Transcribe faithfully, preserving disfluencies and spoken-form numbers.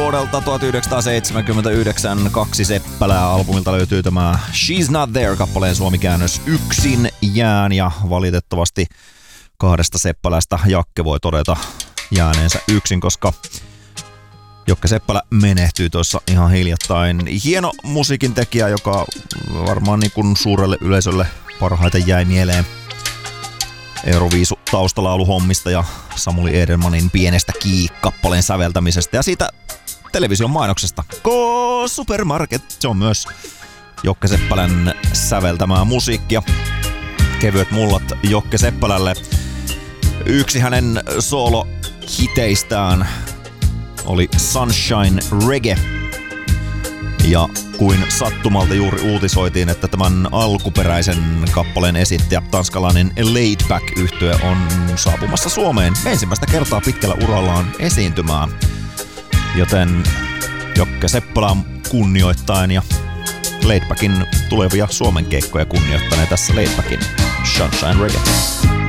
vuodelta tuhatyhdeksänsataaseitsemänkymmentäyhdeksän, kaksi Seppälää albumilta löytyy tämä She's Not There -kappaleen suomikäännös Yksin jään, ja valitettavasti kahdesta Seppälästä Jakke voi todeta jääneensä yksin, koska Jokke Seppälä menehtyi tuossa ihan hiljattain. Hieno musiikin tekijä, joka varmaan niin kuin suurelle yleisölle parhaiten jäi mieleen Euroviisu taustalauluhommista ja Samuli Edelmanin Pienestä Kii-kappaleen säveltämisestä ja siitä television mainoksesta Go Supermarket. Se on myös Jokke Seppälän säveltämää musiikkia. Kevyet mullat Jokke Seppälälle. Yksi hänen solo-hiteistään oli Sunshine Reggae. Ja kuin sattumalta juuri uutisoitiin, että tämän alkuperäisen kappaleen esittäjä, tanskalainen Laidback-yhtye on saapumassa Suomeen ensimmäistä kertaa pitkällä urallaan esiintymään. Joten Jokke Seppälä kunnioittaen ja Laidbackin tulevia Suomen keikkoja kunnioittaneen tässä Laidbackin Sunshine Reggae.